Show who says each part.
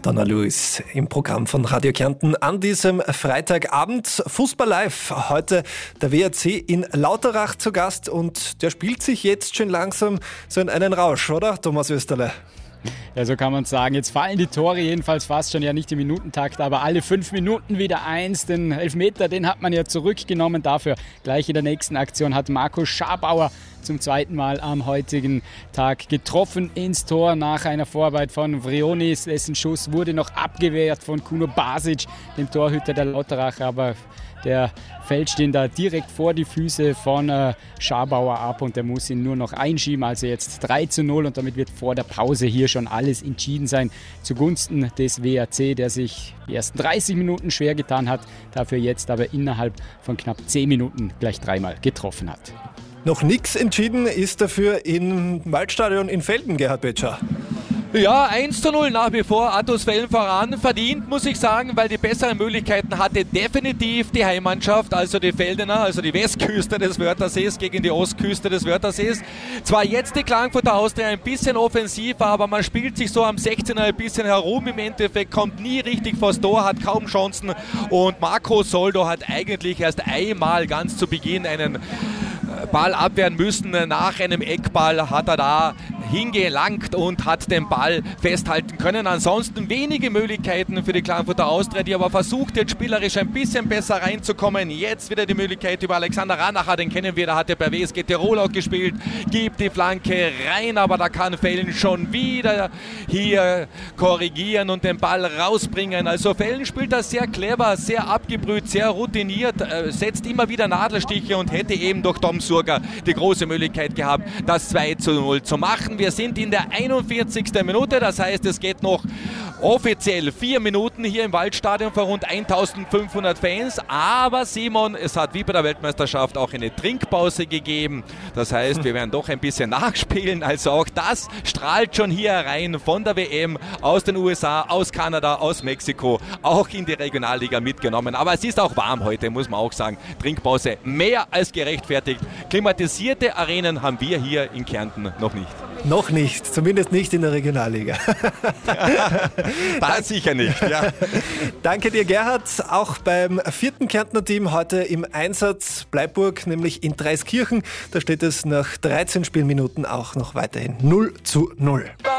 Speaker 1: Donna Lewis im Programm von Radio Kärnten an diesem Freitagabend. Fußball live. Heute der WRC in Lauterach zu Gast und der spielt sich jetzt schon langsam so in einen Rausch, oder Thomas Österle?
Speaker 2: Ja, so kann man es sagen. Jetzt fallen die Tore jedenfalls fast schon, ja nicht im Minutentakt, aber alle 5 Minuten wieder eins. Den Elfmeter, den hat man ja zurückgenommen. Dafür gleich in der nächsten Aktion hat Marco Schabauer zum zweiten Mal am heutigen Tag getroffen ins Tor nach einer Vorarbeit von Vrionis. Dessen Schuss wurde noch abgewehrt von Kuno Basic, dem Torhüter der Lauteracher, aber der fälscht ihn da direkt vor die Füße von Schabauer ab und der muss ihn nur noch einschieben. Also jetzt 3:0 und damit wird vor der Pause hier schon alles entschieden sein zugunsten des WRC, der sich die ersten 30 Minuten schwer getan hat, dafür jetzt aber innerhalb von knapp 10 Minuten gleich 3-mal getroffen hat.
Speaker 1: Noch nichts entschieden ist dafür im Waldstadion in Velden, Gerhard Betscher.
Speaker 3: Ja, 1:0 nach wie vor, Attusfällen voran, verdient, muss ich sagen, weil die besseren Möglichkeiten hatte definitiv die Heimmannschaft, also die Veldener, also die Westküste des Wörthersees gegen die Ostküste des Wörthersees. Zwar jetzt die Klagenfurter Austria ein bisschen offensiver, aber man spielt sich so am 16er ein bisschen herum, im Endeffekt kommt nie richtig vors Tor, hat kaum Chancen und Marco Soldo hat eigentlich erst einmal ganz zu Beginn einen Ball abwehren müssen. Nach einem Eckball hat er da hingelangt und hat den Ball festhalten können. Ansonsten wenige Möglichkeiten für die Klagenfurter Austria, die aber versucht jetzt spielerisch ein bisschen besser reinzukommen. Jetzt wieder die Möglichkeit über Alexander Ranacher, den kennen wir, der hat ja bei WSG Tirol auch gespielt, gibt die Flanke rein, aber da kann Velden schon wieder hier korrigieren und den Ball rausbringen. Also Velden spielt das sehr clever, sehr abgebrüht, sehr routiniert, setzt immer wieder Nadelstiche und hätte eben durch Tom Surger die große Möglichkeit gehabt, das 2:0 zu machen. Wir sind in der 41. Minute, das heißt, es geht noch offiziell 4 Minuten hier im Waldstadion vor rund 1500 Fans. Aber Simon, es hat wie bei der Weltmeisterschaft auch eine Trinkpause gegeben. Das heißt, wir werden doch ein bisschen nachspielen. Also auch das strahlt schon hier herein von der WM aus den USA, aus Kanada, aus Mexiko, auch in die Regionalliga mitgenommen. Aber es ist auch warm heute, muss man auch sagen. Trinkpause mehr als gerechtfertigt. Klimatisierte Arenen haben wir hier in Kärnten noch nicht.
Speaker 1: Noch nicht, zumindest nicht in der Regionalliga.
Speaker 3: Das sicher nicht, ja.
Speaker 1: Danke dir, Gerhard. Auch beim 4. Kärntner Team heute im Einsatz Bleiburg, nämlich in Dreiskirchen. Da steht es nach 13 Spielminuten auch noch weiterhin 0:0.